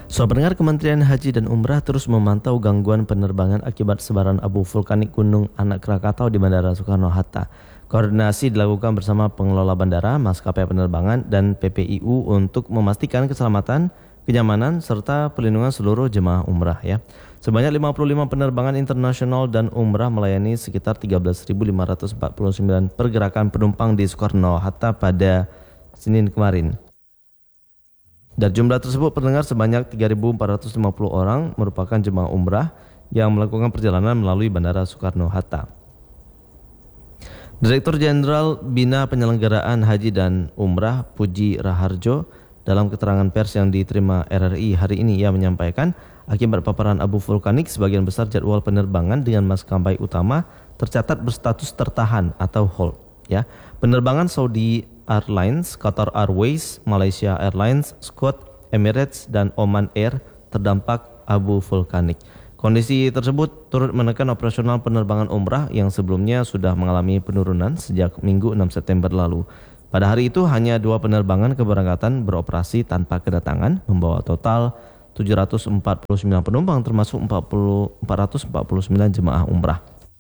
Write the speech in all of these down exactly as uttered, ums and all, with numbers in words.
So, pendengar, Kementerian Haji dan Umrah terus memantau gangguan penerbangan akibat sebaran abu vulkanik Gunung Anak Krakatau di Bandara Soekarno-Hatta. Koordinasi dilakukan bersama pengelola bandara, maskapai penerbangan, dan P P I U untuk memastikan keselamatan, kenyamanan, serta perlindungan seluruh jemaah umrah ya. Sebanyak lima puluh lima penerbangan internasional dan umrah melayani sekitar tiga belas ribu lima ratus empat puluh sembilan pergerakan penumpang di Soekarno-Hatta pada Senin kemarin. Dari jumlah tersebut, pendengar, sebanyak tiga ribu empat ratus lima puluh orang merupakan jemaah umrah yang melakukan perjalanan melalui Bandara Soekarno-Hatta. Direktur Jenderal Bina Penyelenggaraan Haji dan Umrah Puji Raharjo dalam keterangan pers yang diterima R R I hari ini, ia menyampaikan akibat paparan abu vulkanik sebagian besar jadwal penerbangan dengan maskapai utama tercatat berstatus tertahan atau hold ya. Penerbangan Saudi Airlines, Qatar Airways, Malaysia Airlines, Scoot, Emirates, dan Oman Air terdampak abu vulkanik. Kondisi tersebut turut menekan operasional penerbangan umrah yang sebelumnya sudah mengalami penurunan sejak Minggu enam September lalu. Pada hari itu hanya dua penerbangan keberangkatan beroperasi tanpa kedatangan, membawa total tujuh ratus empat puluh sembilan penumpang termasuk empat ratus empat puluh sembilan jemaah umrah.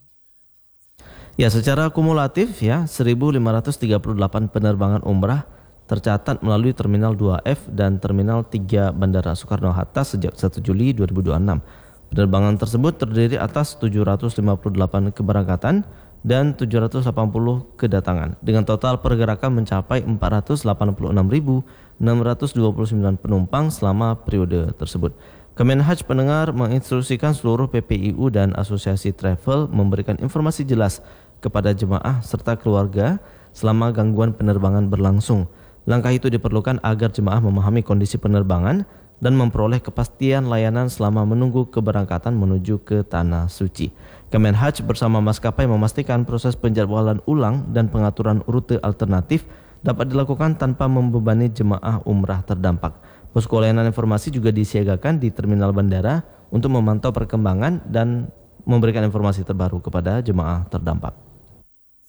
Ya, secara kumulatif ya, seribu lima ratus tiga puluh delapan penerbangan umrah tercatat melalui Terminal dua F dan Terminal tiga Bandara Soekarno-Hatta sejak satu Juli dua ribu dua puluh enam. Penerbangan tersebut terdiri atas tujuh ratus lima puluh delapan keberangkatan dan tujuh ratus delapan puluh kedatangan, dengan total pergerakan mencapai empat ratus delapan puluh enam ribu enam ratus dua puluh sembilan penumpang selama periode tersebut. Kemenhaj, pendengar, menginstruksikan seluruh P P I U dan asosiasi travel memberikan informasi jelas kepada jemaah serta keluarga selama gangguan penerbangan berlangsung. Langkah itu diperlukan agar jemaah memahami kondisi penerbangan dan memperoleh kepastian layanan selama menunggu keberangkatan menuju ke Tanah Suci. Kemenhaj bersama maskapai memastikan proses penjadwalan ulang dan pengaturan rute alternatif dapat dilakukan tanpa membebani jemaah umrah terdampak. Posko layanan informasi juga disiagakan di terminal bandara untuk memantau perkembangan dan memberikan informasi terbaru kepada jemaah terdampak.